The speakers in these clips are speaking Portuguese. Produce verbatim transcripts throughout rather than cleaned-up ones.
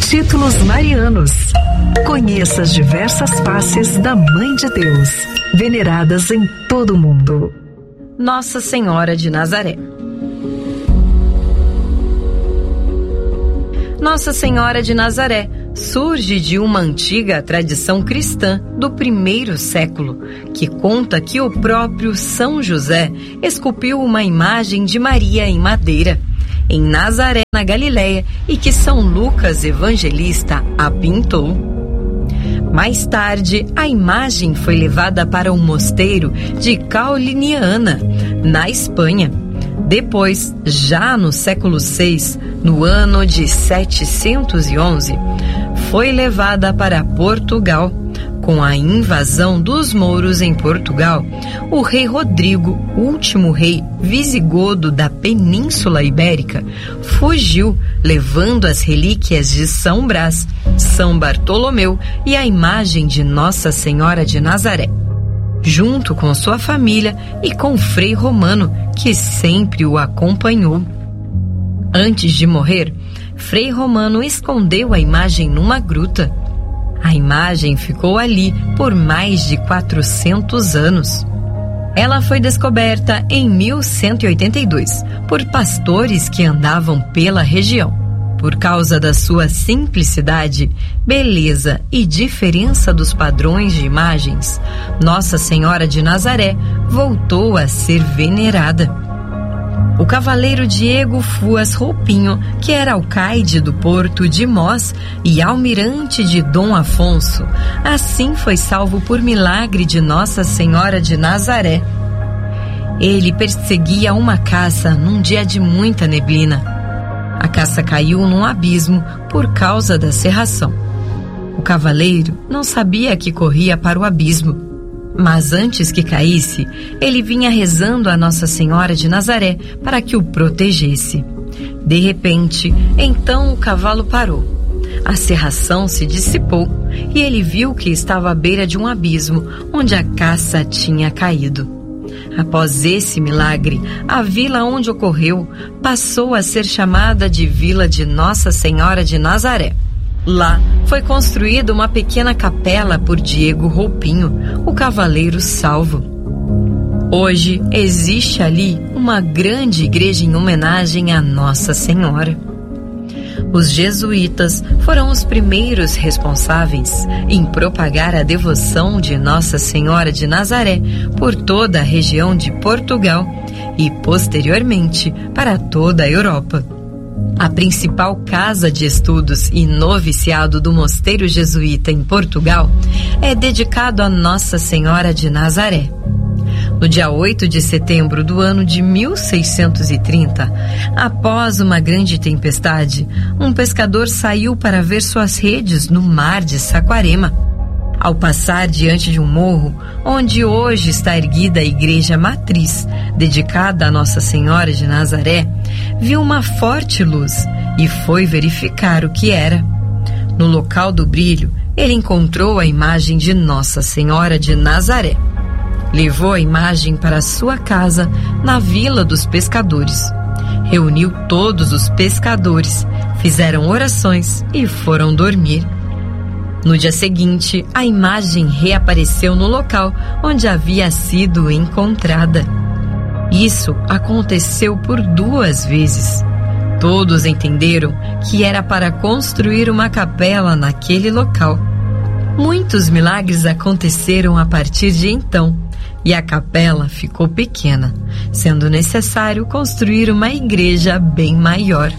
Títulos marianos. Conheça as diversas faces da Mãe de Deus, veneradas em todo o mundo. Nossa Senhora de Nazaré. Nossa Senhora de Nazaré surge de uma antiga tradição cristã do primeiro século, que conta que o próprio São José esculpiu uma imagem de Maria em madeira, em Nazaré, na Galileia, e que São Lucas Evangelista a pintou. Mais tarde, a imagem foi levada para o mosteiro de Cauliniana, na Espanha. Depois, já no século seis, no ano de setecentos e onze, foi levada para Portugal. Com a invasão dos mouros em Portugal, o rei Rodrigo, último rei visigodo da Península Ibérica, fugiu, levando as relíquias de São Brás, São Bartolomeu e a imagem de Nossa Senhora de Nazaré, junto com sua família e com o Frei Romano, que sempre o acompanhou. Antes de morrer, Frei Romano escondeu a imagem numa gruta. A imagem ficou ali por mais de quatrocentos anos. Ela foi descoberta em mil cento e oitenta e dois por pastores que andavam pela região. Por causa da sua simplicidade, beleza e diferença dos padrões de imagens, Nossa Senhora de Nazaré voltou a ser venerada. O cavaleiro Diego Fuas Roupinho, que era alcaide do porto de Mós e almirante de Dom Afonso, assim foi salvo por milagre de Nossa Senhora de Nazaré. Ele perseguia uma caça num dia de muita neblina. A caça caiu num abismo por causa da cerração. O cavaleiro não sabia que corria para o abismo. Mas antes que caísse, ele vinha rezando a Nossa Senhora de Nazaré para que o protegesse. De repente, então o cavalo parou. A cerração se dissipou e ele viu que estava à beira de um abismo onde a caça tinha caído. Após esse milagre, a vila onde ocorreu passou a ser chamada de Vila de Nossa Senhora de Nazaré. Lá foi construída uma pequena capela por Diego Roupinho, o cavaleiro salvo. Hoje existe ali uma grande igreja em homenagem a Nossa Senhora. Os jesuítas foram os primeiros responsáveis em propagar a devoção de Nossa Senhora de Nazaré por toda a região de Portugal e, posteriormente, para toda a Europa. A principal casa de estudos e noviciado do mosteiro jesuíta em Portugal é dedicado a Nossa Senhora de Nazaré. No dia oito de setembro do ano de mil seiscentos e trinta, após uma grande tempestade, um pescador saiu para ver suas redes no mar de Saquarema. Ao passar diante de um morro, onde hoje está erguida a igreja matriz, dedicada a Nossa Senhora de Nazaré, viu uma forte luz e foi verificar o que era. No local do brilho, ele encontrou a imagem de Nossa Senhora de Nazaré. Levou a imagem para sua casa na Vila dos Pescadores. Reuniu todos os pescadores, fizeram orações e foram dormir. No dia seguinte, a imagem reapareceu no local onde havia sido encontrada. Isso aconteceu por duas vezes. Todos entenderam que era para construir uma capela naquele local. Muitos milagres aconteceram a partir de então, e a capela ficou pequena, sendo necessário construir uma igreja bem maior.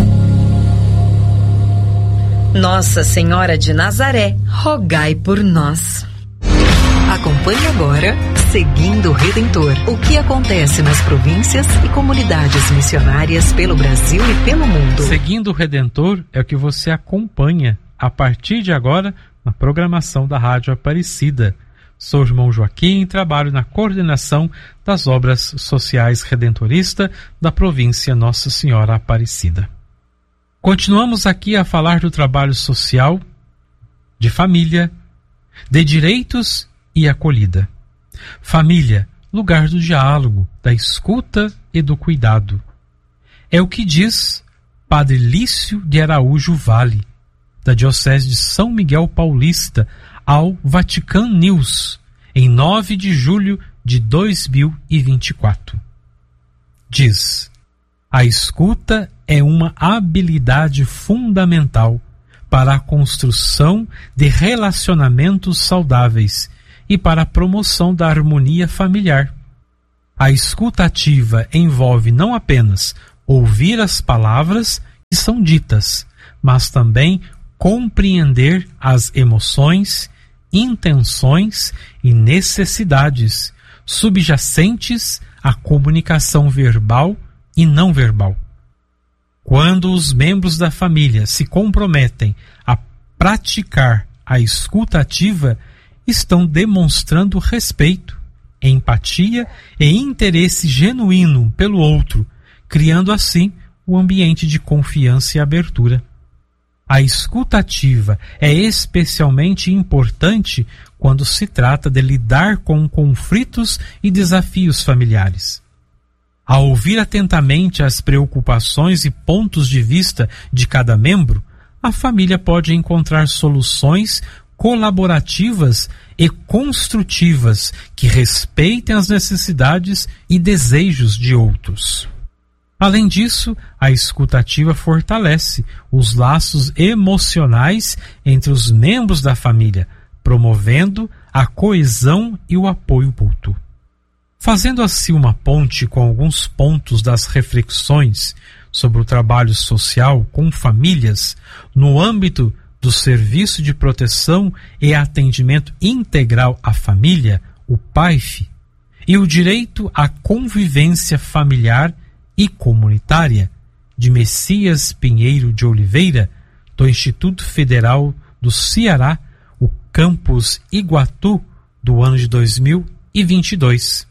Nossa Senhora de Nazaré, rogai por nós. Acompanhe agora Seguindo o Redentor. O que acontece nas províncias e comunidades missionárias pelo Brasil e pelo mundo. Seguindo o Redentor é o que você acompanha a partir de agora na programação da Rádio Aparecida. Sou o irmão Joaquim e trabalho na coordenação das obras sociais redentorista da província Nossa Senhora Aparecida. Continuamos aqui a falar do trabalho social, de família, de direitos e acolhida. Família, lugar do diálogo, da escuta e do cuidado. É o que diz Padre Lício de Araújo Vale, da Diocese de São Miguel Paulista ao Vatican News, em nove de julho de dois mil e vinte e quatro. Diz: a escuta é uma habilidade fundamental para a construção de relacionamentos saudáveis e para a promoção da harmonia familiar. A escuta ativa envolve não apenas ouvir as palavras que são ditas, mas também compreender as emoções, intenções e necessidades subjacentes à comunicação verbal e não verbal. Quando os membros da família se comprometem a praticar a escuta ativa, estão demonstrando respeito, empatia e interesse genuíno pelo outro, criando assim um ambiente de confiança e abertura. A escuta ativa é especialmente importante quando se trata de lidar com conflitos e desafios familiares. Ao ouvir atentamente as preocupações e pontos de vista de cada membro, a família pode encontrar soluções colaborativas e construtivas que respeitem as necessidades e desejos de outros. Além disso, a escuta ativa fortalece os laços emocionais entre os membros da família, promovendo a coesão e o apoio mútuo. Fazendo assim uma ponte com alguns pontos das reflexões sobre o trabalho social com famílias no âmbito do Serviço de Proteção e Atendimento Integral à Família, o P A I F, e o Direito à Convivência Familiar e Comunitária, de Messias Pinheiro de Oliveira, do Instituto Federal do Ceará, o Campus Iguatu, do ano de dois mil e vinte e dois.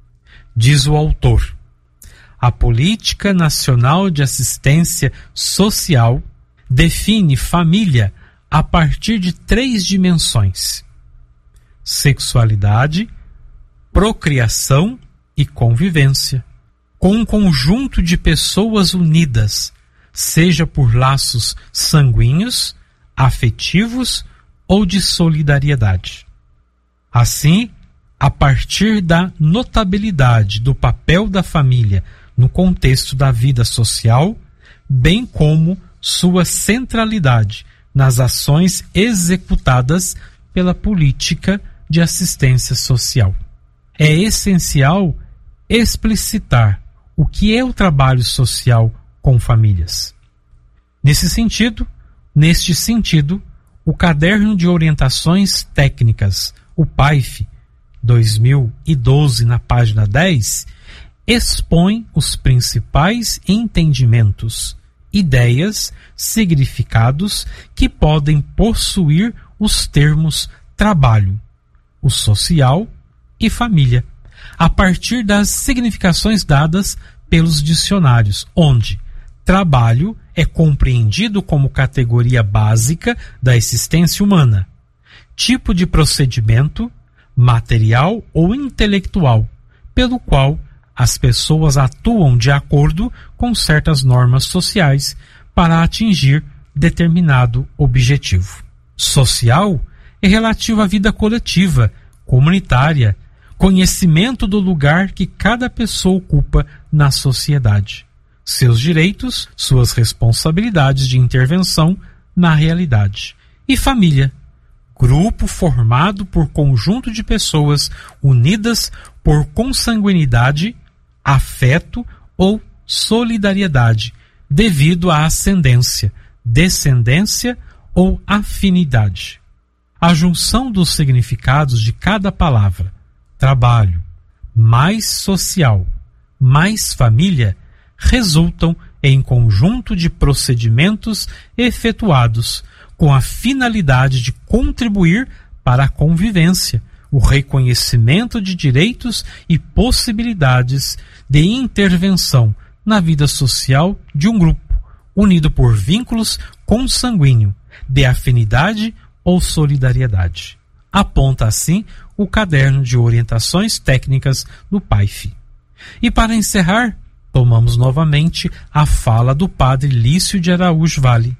Diz o autor: a Política Nacional de Assistência Social define família a partir de três dimensões: sexualidade, procriação e convivência, com um conjunto de pessoas unidas, seja por laços sanguíneos, afetivos ou de solidariedade. Assim, a partir da notabilidade do papel da família no contexto da vida social, bem como sua centralidade nas ações executadas pela política de assistência social. É essencial explicitar o que é o trabalho social com famílias. Nesse sentido, neste sentido, o Caderno de Orientações Técnicas, o P A I F, dois mil e doze, na página dez, expõe os principais entendimentos, ideias, significados que podem possuir os termos trabalho, o social e família, a partir das significações dadas pelos dicionários, onde trabalho é compreendido como categoria básica da existência humana, tipo de procedimento, material ou intelectual, pelo qual as pessoas atuam de acordo com certas normas sociais para atingir determinado objetivo. Social é relativo à vida coletiva, comunitária, conhecimento do lugar que cada pessoa ocupa na sociedade, seus direitos, suas responsabilidades de intervenção na realidade. E família, grupo formado por conjunto de pessoas unidas por consanguinidade, afeto ou solidariedade, devido à ascendência, descendência ou afinidade. A junção dos significados de cada palavra, trabalho, mais social, mais família, resultam em conjunto de procedimentos efetuados com a finalidade de contribuir para a convivência, o reconhecimento de direitos e possibilidades de intervenção na vida social de um grupo, unido por vínculos consanguíneos, de afinidade ou solidariedade. Aponta assim o Caderno de Orientações Técnicas do P A I F. E para encerrar, tomamos novamente a fala do padre Lício de Araújo Vale.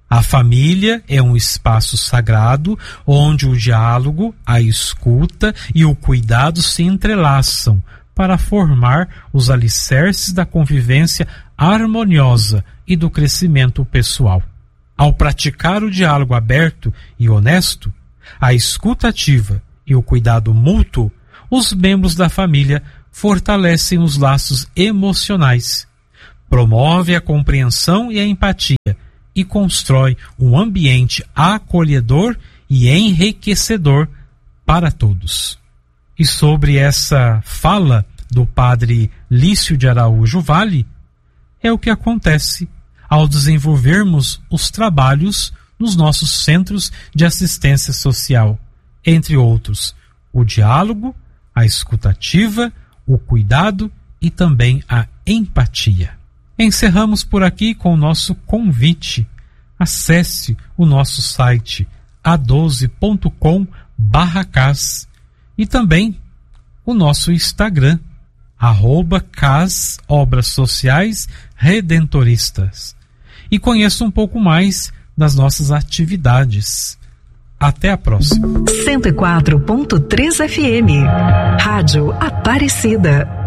A família é um espaço sagrado onde o diálogo, a escuta e o cuidado se entrelaçam para formar os alicerces da convivência harmoniosa e do crescimento pessoal. Ao praticar o diálogo aberto e honesto, a escuta ativa e o cuidado mútuo, os membros da família fortalecem os laços emocionais, promove a compreensão e a empatia e constrói um ambiente acolhedor e enriquecedor para todos. E sobre essa fala do padre Lício de Araújo Vale, é o que acontece ao desenvolvermos os trabalhos nos nossos centros de assistência social, entre outros, o diálogo, a escutativa, o cuidado e também a empatia. Encerramos por aqui com o nosso convite. Acesse o nosso site a doze ponto com barra cas e também o nosso Instagram, arroba Cas Obras Sociais Redentoristas. E conheça um pouco mais das nossas atividades. Até a próxima. cento e quatro ponto três F M, Rádio Aparecida.